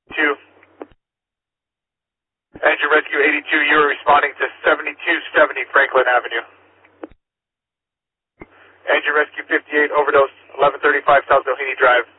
2. Engine Rescue 82, you are responding to 7270 Franklin Avenue. Engine Rescue 58, overdose, 1135 South Doheny Drive.